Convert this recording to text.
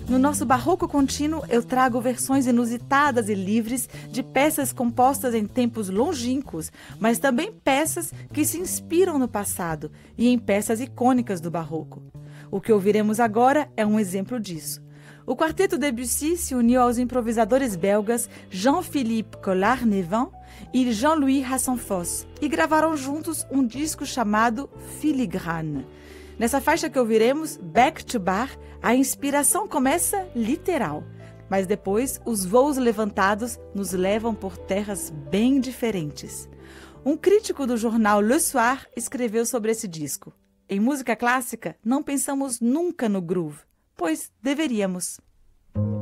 No nosso Barroco Contínuo, eu trago versões inusitadas e livres de peças compostas em tempos longínquos, mas também peças que se inspiram no passado e em peças icônicas do Barroco. O que ouviremos agora é um exemplo disso. O quarteto Debussy se uniu aos improvisadores belgas Jean-Philippe Collard-Névin e Jean-Louis Hassenfoss e gravaram juntos um disco chamado Filigrane. Nessa faixa que ouviremos, Back to Bar, a inspiração começa literal, mas depois os voos levantados nos levam por terras bem diferentes. Um crítico do jornal Le Soir escreveu sobre esse disco: em música clássica, não pensamos nunca no groove, pois deveríamos.